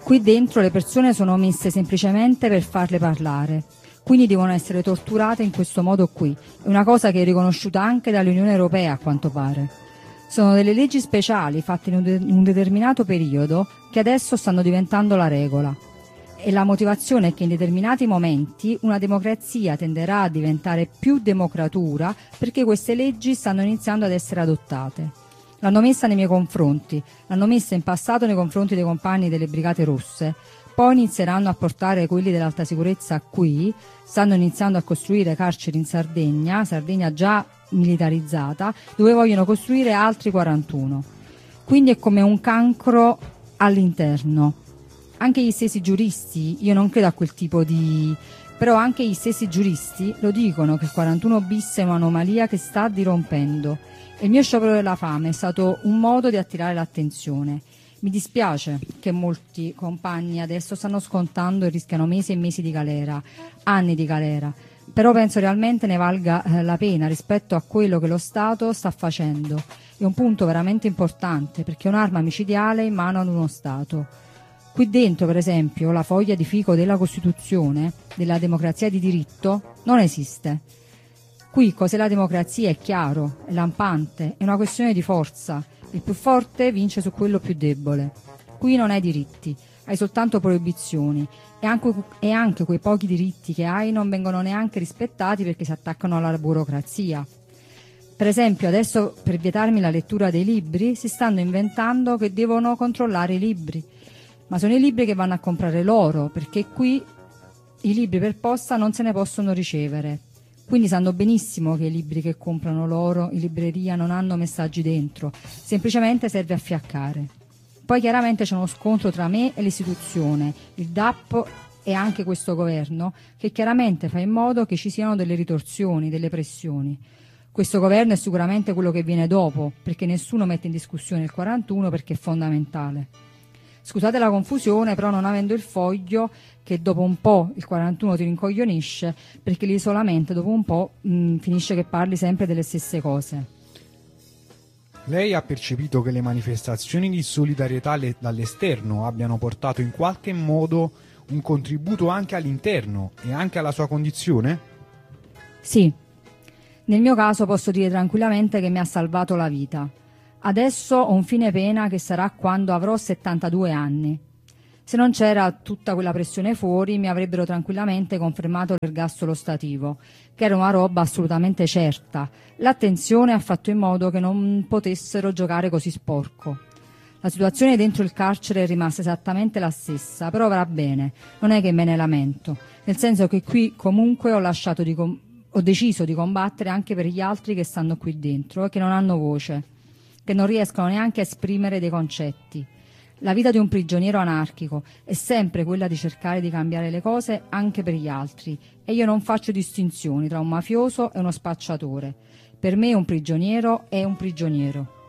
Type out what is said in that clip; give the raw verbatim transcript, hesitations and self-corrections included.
Qui dentro le persone sono messe semplicemente per farle parlare, quindi devono essere torturate in questo modo qui. È una cosa che è riconosciuta anche dall'Unione Europea, a quanto pare. Sono delle leggi speciali fatte in un, de- in un determinato periodo che adesso stanno diventando la regola. E la motivazione è che in determinati momenti una democrazia tenderà a diventare più democratura perché queste leggi stanno iniziando ad essere adottate. L'hanno messa nei miei confronti, l'hanno messa in passato nei confronti dei compagni delle Brigate Rosse, poi inizieranno a portare quelli dell'alta sicurezza qui, stanno iniziando a costruire carceri in Sardegna, Sardegna già militarizzata, dove vogliono costruire altri quarantuno. Quindi è come un cancro all'interno. Anche gli stessi giuristi, io non credo a quel tipo di... però anche gli stessi giuristi lo dicono che il quarantuno bis è un'anomalia che sta dirompendo. E il mio sciopero della fame è stato un modo di attirare l'attenzione. Mi dispiace che molti compagni adesso stanno scontando e rischiano mesi e mesi di galera, anni di galera, però penso realmente ne valga eh, la pena rispetto a quello che lo Stato sta facendo. È un punto veramente importante perché è un'arma micidiale in mano ad uno Stato. Qui dentro, per esempio, la foglia di fico della Costituzione, della democrazia di diritto, non esiste. Qui cos'è la democrazia è chiaro, è lampante, è una questione di forza. Il più forte vince su quello più debole. Qui non hai diritti, hai soltanto proibizioni e anche, e anche quei pochi diritti che hai non vengono neanche rispettati perché si attaccano alla burocrazia. Per esempio, adesso per vietarmi la lettura dei libri si stanno inventando che devono controllare i libri. Ma sono i libri che vanno a comprare loro, perché qui i libri per posta non se ne possono ricevere. Quindi sanno benissimo che i libri che comprano loro in libreria non hanno messaggi dentro, semplicemente serve a fiaccare. Poi chiaramente c'è uno scontro tra me e l'istituzione, il D A P e anche questo governo, che chiaramente fa in modo che ci siano delle ritorsioni, delle pressioni. Questo governo è sicuramente quello che viene dopo, perché nessuno mette in discussione il quarantuno perché è fondamentale. Scusate la confusione, però non avendo il foglio, che dopo un po' il quarantuno ti rincoglionisce, perché l'isolamento dopo un po' mh, finisce che parli sempre delle stesse cose. Lei ha percepito che le manifestazioni di solidarietà le- dall'esterno abbiano portato in qualche modo un contributo anche all'interno e anche alla sua condizione? Sì, nel mio caso posso dire tranquillamente che mi ha salvato la vita. Adesso ho un fine pena che sarà quando avrò settantadue anni. Se non c'era tutta quella pressione fuori, mi avrebbero tranquillamente confermato l'ergastolo stativo, che era una roba assolutamente certa. L'attenzione ha fatto in modo che non potessero giocare così sporco. La situazione dentro il carcere è rimasta esattamente la stessa, però va bene, non è che me ne lamento, nel senso che qui comunque ho lasciato di com- ho deciso di combattere anche per gli altri che stanno qui dentro e che non hanno voce, che non riescono neanche a esprimere dei concetti. La vita di un prigioniero anarchico è sempre quella di cercare di cambiare le cose anche per gli altri e io non faccio distinzioni tra un mafioso e uno spacciatore. Per me un prigioniero è un prigioniero.